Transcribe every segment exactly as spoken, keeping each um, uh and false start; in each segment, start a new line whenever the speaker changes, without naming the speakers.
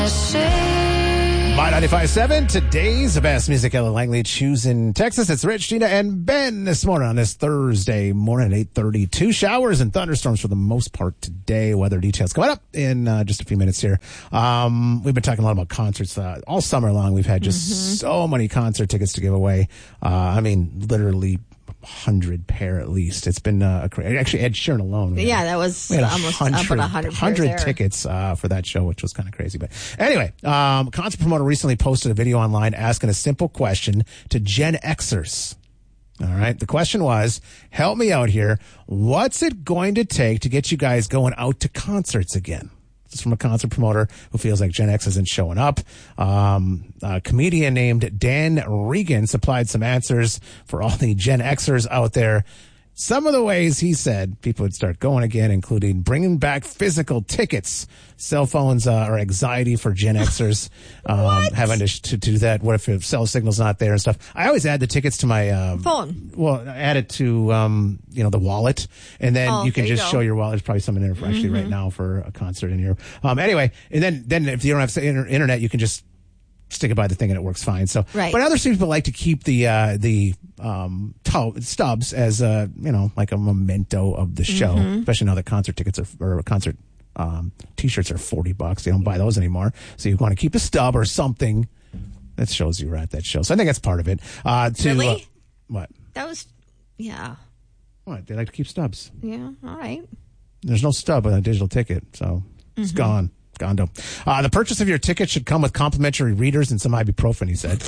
My ninety-five point seven, today's best music. Ella Langley, Choose in Texas. It's Rich, Gina, and Ben this morning on this Thursday morning at eight thirty-two. Showers and thunderstorms for the most part today. Weather details coming up in uh, just a few minutes here. Um, we've been talking a lot about concerts uh, all summer long. We've had just mm-hmm. so many concert tickets to give away. Uh, I mean, literally hundred pair at least. It's been uh, crazy. Actually, Ed Sheeran alone.
Yeah, had, that was
we had
almost
hundred,
about hundred
hundred tickets uh, for that show, which was kind of crazy. But anyway, um, concert promoter recently posted a video online asking a simple question to Gen Xers. All right. The question was, help me out here. What's it going to take to get you guys going out to concerts again? This is from a concert promoter who feels like Gen X isn't showing up. Um, a comedian named Dan Regan supplied some answers for all the Gen Xers out there. Some of the ways he said people would start going again, including bringing back physical tickets. Cell phones uh, are anxiety for Gen Xers, um, having to, to do that. What if the cell signal's not there and stuff? I always add the tickets to my uh,
phone.
Well, add it to um, you know the wallet, and then
oh,
you can
you
just
go.
show your wallet. There's probably something there for actually mm-hmm. right now for a concert in here. Um, anyway, and then then if you don't have internet, you can just stick it by the thing and it works fine. So,
right.
But other people like to keep the uh, the um, to- stubs as a you know like a memento of the show, mm-hmm. especially now that concert tickets are or concert um, t-shirts are forty bucks. You don't buy those anymore, so you want to keep a stub or something that shows you were at that show. So I think that's part of it. Uh, to,
really?
Uh, what?
That was yeah.
What? They like to keep stubs.
Yeah. All right. There's
no stub on a digital ticket, so it's mm-hmm. gone. Gondo. Uh, the purchase of your ticket should come with complimentary readers and some ibuprofen, he said.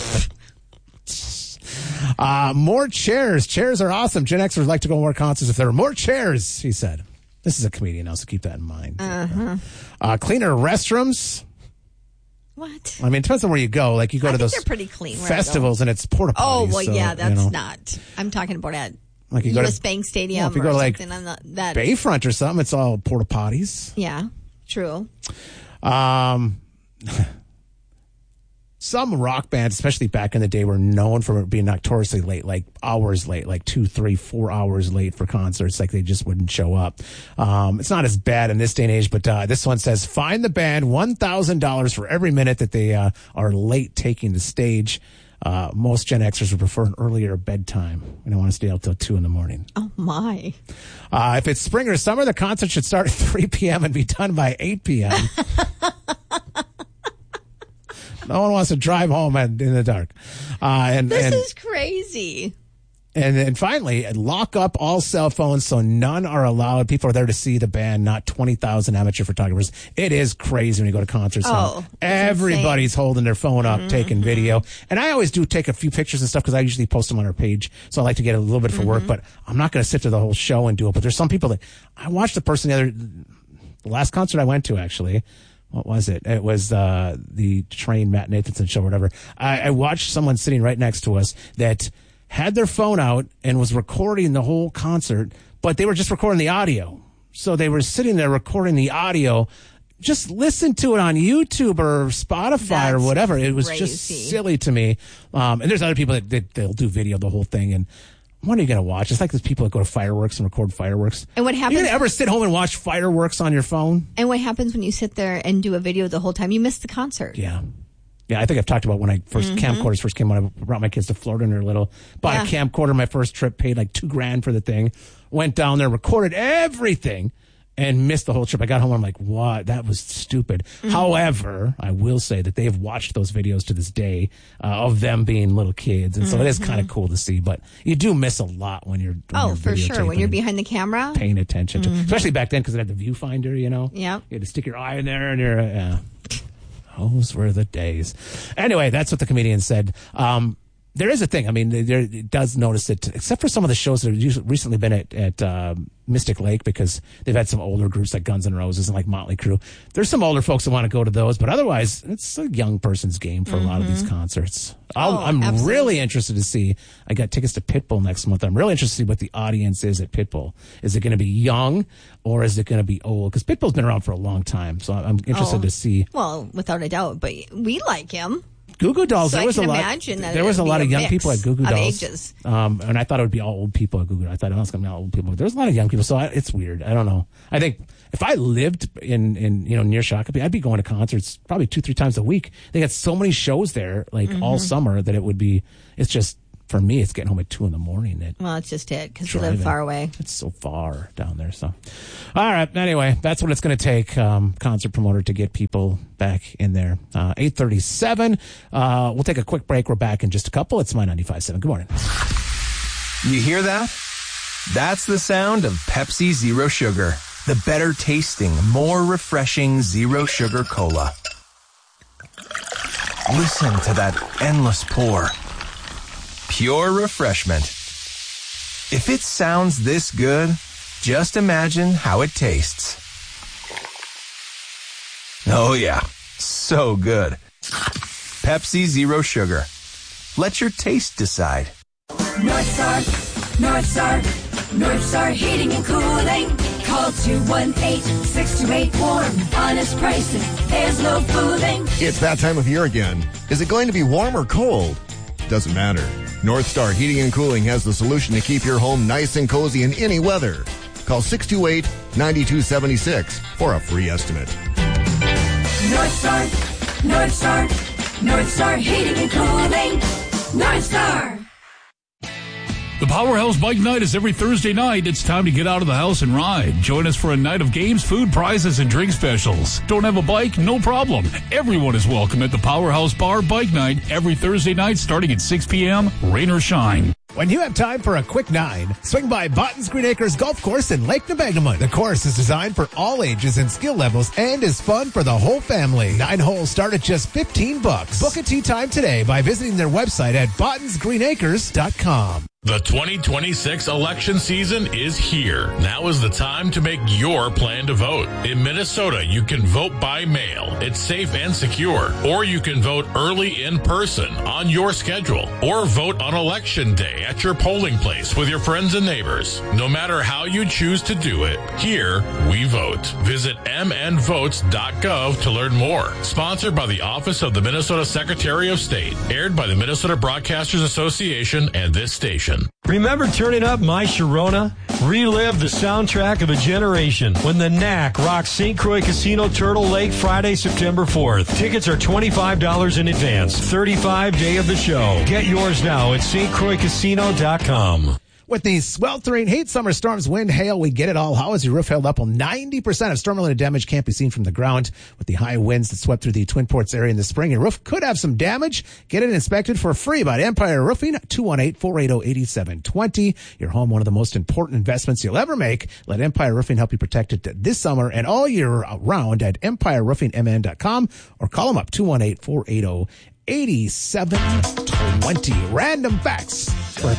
uh, more chairs. Chairs are awesome. Gen Xers like to go to more concerts if there are more chairs, he said. This is a comedian now, so keep that in mind.
Uh-huh.
Uh, cleaner restrooms.
What?
I mean, it depends on where you go. Like, you go
I
to
think
those
they're pretty clean
festivals and it's porta potties.
Oh, well,
so,
yeah, that's
you know.
not. I'm talking about at
like you
U S
go to,
Bank Stadium
well, if you
or
go to like
something on the, that.
Bayfront or something, it's all porta potties.
Yeah. True.
Um, some rock bands, especially back in the day, were known for being notoriously late, like hours late, like two, three, four hours late for concerts. Like they just wouldn't show up. Um, it's not as bad in this day and age, but uh, this one says, fine the band one thousand dollars for every minute that they uh, are late taking the stage. Uh, most Gen Xers would prefer an earlier bedtime. We don't want to stay out till two in the morning.
Oh, my.
Uh, if it's spring or summer, the concert should start at three p.m. and be done by eight p.m. No one wants to drive home in the dark. Uh, and,
this
and,
is crazy.
And then finally, lock up all cell phones so none are allowed. People are there to see the band, not twenty thousand amateur photographers. It is crazy when you go to concerts.
Oh,
everybody's
insane.
holding their phone up,
mm-hmm.
taking video. And I always do take a few pictures and stuff because I usually post them on our page. So I like to get a little bit for mm-hmm. work, but I'm not going to sit through the whole show and do it. But there's some people that I watched the person the other, the last concert I went to actually. What was it? It was uh, the train Matt Nathanson show or whatever. I, I watched someone sitting right next to us that had their phone out and was recording the whole concert, but they were just recording the audio. So they were sitting there recording the audio. Just listen to it on YouTube or Spotify
That's
or whatever. It was
crazy.
just silly to me. Um, and there's other people that, that they'll do video the whole thing. And what are you going to watch? It's like those people that go to fireworks and record fireworks.
And what happens?
You going to ever sit home and watch fireworks on your phone?
And what happens when you sit there and do a video the whole time? You miss the concert.
Yeah. Yeah, I think I've talked about when I first, mm-hmm. camcorders first came when I brought my kids to Florida and they're little. Bought yeah. a camcorder my first trip, paid like two grand for the thing. Went down there, recorded everything, and missed the whole trip. I got home and I'm like, what? That was stupid. Mm-hmm. However, I will say that they've watched those videos to this day uh, of them being little kids. And so mm-hmm. it is kind of cool to see. But you do miss a lot when you're when
Oh,
you're
for sure. When you're behind the camera.
Paying attention to mm-hmm. Especially back then because it had the viewfinder, you know?
Yeah.
You had to stick your eye in there and you're... Uh, Those were the days. Anyway, that's what the comedian said. Um, there is a thing. I mean, there it does notice it, except for some of the shows that have recently been at, at uh, Mystic Lake because they've had some older groups like Guns N' Roses and like Motley Crue. There's some older folks that want to go to those, but otherwise, it's a young person's game for mm-hmm. a lot of these concerts. I'll,
oh,
I'm
absolutely.
really interested to see. I got tickets to Pitbull next month. I'm really interested to see what the audience is at Pitbull. Is it going to be young or is it going to be old? Because Pitbull's been around for a long time, so I'm interested
oh,
to see.
Well, without a doubt, but we like him.
Goo Goo Dolls.
So
there
I
was
can
a lot.
imagine that
there was a
it'd be
lot
a
of young
mix
people at Goo Goo
of
Dolls.
ages.
Um, and I thought it would be all old people at Goo Goo. I thought it was going to be all old people. But there's a lot of young people, so I, it's weird. I don't know. I think if I lived in, in you know near Shakopee, I'd be going to concerts probably two three times a week. They got so many shows there, like
Mm-hmm.
all summer, that it would be. It's just for me, it's getting home at two in the morning. It,
Well, it's just it because you live
driving.
far away.
It's so far down there. So, all right. Anyway, that's what it's going to take, um, concert promoter, to get people back in there. Uh, eight thirty-seven. Uh, we'll take a quick break. We're back in just a couple. It's My ninety-five point seven. Good morning.
You hear that? That's the sound of Pepsi Zero Sugar. The better tasting, more refreshing zero sugar cola. Listen to that endless pour. Pure refreshment. If it sounds this good, just imagine how it tastes. Oh yeah, so good. Pepsi Zero Sugar. Let your taste decide.
North Star, North Star, North Star Heating and Cooling. Call two one eight, six two eight, warm. Honest pricing, there's no fooling.
It's that time of year again. Is it going to be warm or cold? Doesn't matter. North Star Heating and Cooling has the solution to keep your home nice and cozy in any weather. Call six two eight, nine two seven six for a free estimate.
North Star, North Star, North Star Heating and Cooling. North Star.
The Powerhouse Bike Night is every Thursday night. It's time to get out of the house and ride. Join us for a night of games, food, prizes, and drink specials. Don't have a bike? No problem. Everyone is welcome at the Powerhouse Bar Bike Night every Thursday night starting at six p.m., rain or shine.
When you have time for a quick nine, swing by Botton's Green Acres Golf Course in Lake Nebagamon. The course is designed for all ages and skill levels and is fun for the whole family. Nine holes start at just fifteen bucks. Book a tee time today by visiting their website at bottons green acres dot com.
The twenty twenty-six election season is here. Now is the time to make your plan to vote. In Minnesota, you can vote by mail. It's safe and secure. Or you can vote early in person on your schedule. Or vote on election day at your polling place with your friends and neighbors. No matter how you choose to do it, here we vote. Visit m n votes dot gov to learn more. Sponsored by the Office of the Minnesota Secretary of State. Aired by the Minnesota Broadcasters Association and this station.
Remember turning up My Sharona? Relive the soundtrack of a generation when the N A C rocks Saint Croix Casino Turtle Lake Friday, September fourth. Tickets are twenty-five dollars in advance. thirty-five day of the show. Get yours now at st croix casino dot com.
With these sweltering heat, summer storms, wind, hail, we get it all. How is your roof held up? Well, ninety percent of storm-related damage can't be seen from the ground. With the high winds that swept through the Twin Ports area in the spring, your roof could have some damage. Get it inspected for free by Empire Roofing, two one eight, four eight zero, eight seven two zero. Your home, one of the most important investments you'll ever make. Let Empire Roofing help you protect it this summer and all year round at empire roofing m n dot com or call them up, two one eight, four eight zero, eight seven two zero. Random facts